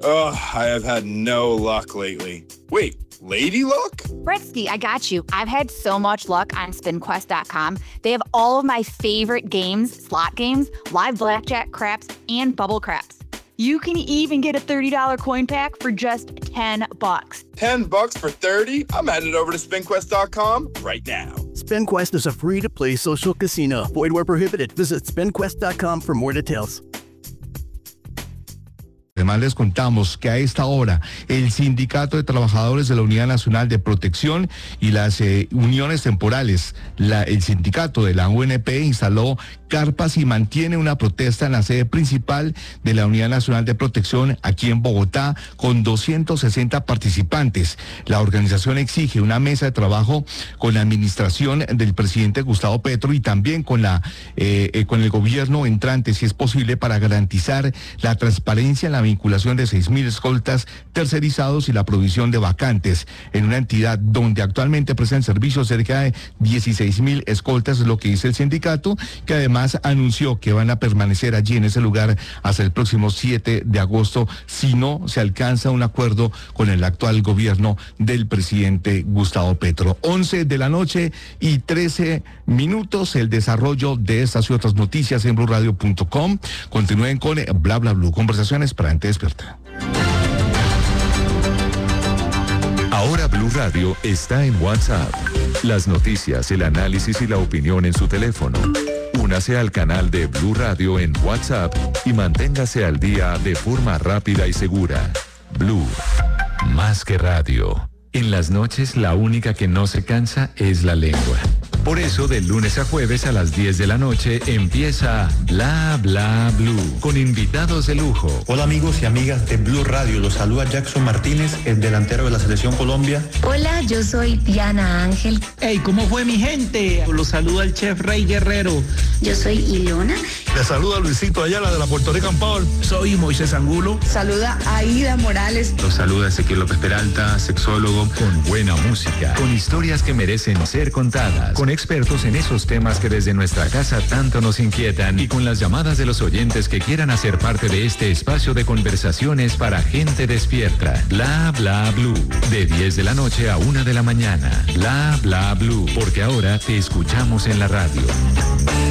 Ugh, I have had no luck lately. Wait, lady luck? Bretsky, I got you. I've had so much luck on SpinQuest.com. They have all of my favorite games, slot games, live blackjack, craps, and bubble craps. You can even get a $30 coin pack for just $10. $10 for 30? I'm headed over to SpinQuest.com right now. SpinQuest is a free-to-play social casino. Void where prohibited. Visit SpinQuest.com for more details. Además les contamos que a esta hora el Sindicato de Trabajadores de la Unidad Nacional de Protección y las uniones temporales, el sindicato de la UNP instaló carpas y mantiene una protesta en la sede principal de la Unidad Nacional de Protección aquí en Bogotá con 260 participantes. La organización exige una mesa de trabajo con la administración del presidente Gustavo Petro y también con el gobierno entrante, si es posible, para garantizar la transparencia en la vinculación de 6.000 escoltas tercerizados y la provisión de vacantes en una entidad donde actualmente prestan servicios cerca de 16.000 escoltas, es lo que dice el sindicato, que además anunció que van a permanecer allí en ese lugar hasta el próximo 7 de agosto si no se alcanza un acuerdo con el actual gobierno del presidente Gustavo Petro. 11 de la noche y 13 minutos, el desarrollo de estas y otras noticias en bluradio.com. Continúen con Bla Bla Blue, conversaciones para gente despierta. Ahora Blue Radio está en WhatsApp. Las noticias, el análisis y la opinión en su teléfono. Únase al canal de Blue Radio en WhatsApp y manténgase al día de forma rápida y segura. Blue, más que radio. En las noches la única que no se cansa es la lengua. Por eso, de lunes a jueves a las 10 de la noche empieza Bla Bla Blue, con invitados de lujo. Hola amigos y amigas de Blue Radio, los saluda Jackson Martínez, el delantero de la Selección Colombia. Hola, yo soy Diana Ángel. Hey, ¿cómo fue mi gente? Los saluda el chef Rey Guerrero. Yo soy Ilona. Le saluda Luisito Ayala de la Puerto Rican Power. Soy Moisés Angulo. Saluda Aida Morales. Los saluda Ezequiel López Peralta, sexólogo. Con buena música, con historias que merecen ser contadas, con expertos en esos temas que desde nuestra casa tanto nos inquietan y con las llamadas de los oyentes que quieran hacer parte de este espacio de conversaciones para gente despierta. Bla Bla Blue, de 10 de la noche a 1 de la mañana. Bla Bla Blue, porque ahora te escuchamos en la radio.